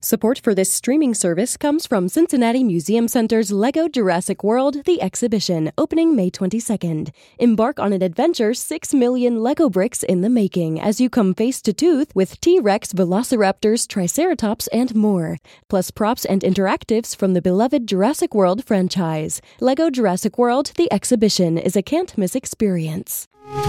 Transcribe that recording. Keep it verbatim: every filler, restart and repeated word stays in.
Support for this streaming service comes from Cincinnati Museum Center's Lego Jurassic World: The Exhibition, opening May twenty-second. Embark on an adventure six million Lego bricks in the making as you come face to tooth with T-Rex, Velociraptors, Triceratops, and more. Plus props and interactives from the beloved Jurassic World franchise. Lego Jurassic World: The Exhibition is a can't-miss experience.